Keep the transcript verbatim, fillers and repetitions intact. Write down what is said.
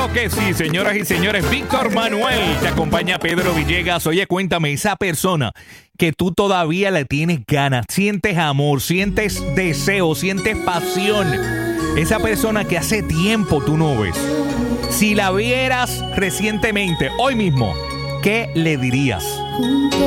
Claro que sí, señoras y señores. Víctor Manuel, te acompaña Pedro Villegas. Oye, cuéntame, esa persona que tú todavía le tienes ganas, sientes amor, sientes deseo, sientes pasión. Esa persona que hace tiempo tú no ves. Si la vieras recientemente, hoy mismo, ¿qué le dirías?